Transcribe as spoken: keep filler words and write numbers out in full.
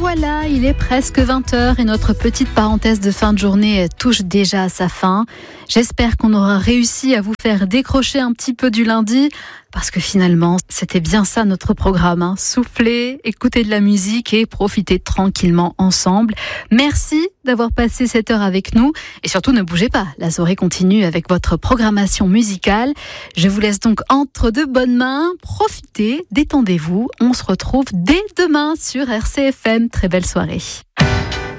voilà, il est presque vingt heures et notre petite parenthèse de fin de journée touche déjà à sa fin. J'espère qu'on aura réussi à vous faire décrocher un petit peu du lundi, parce que finalement, c'était bien ça notre programme, hein. Souffler, écouter de la musique et profiter tranquillement ensemble. Merci d'avoir passé cette heure avec nous et surtout ne bougez pas, la soirée continue avec votre programmation musicale. Je vous laisse donc entre de bonnes mains, profitez, détendez-vous. On se retrouve dès demain sur R C F M. Très belle soirée.